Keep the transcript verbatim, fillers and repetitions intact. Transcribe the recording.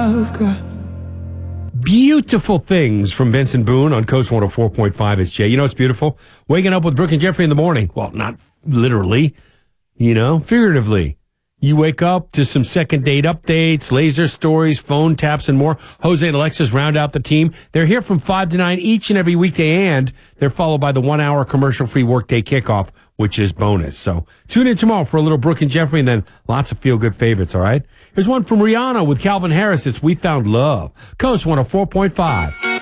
I've got. Beautiful things from Benson Boone on Coast one oh four point five. It's Jay. You know, it's beautiful. Waking up with Brooke and Jeffrey in the morning. Well, not literally, you know, figuratively. You wake up to some second date updates, laser stories, phone taps, and more. Jose and Alexis round out the team. They're here from five to nine each and every weekday, and they're followed by the one-hour commercial-free workday kickoff, which is bonus. So tune in tomorrow for a little Brooke and Jeffrey, and then lots of feel-good favorites, all right? Here's one from Rihanna with Calvin Harris. It's We Found Love. Coast one oh four point five.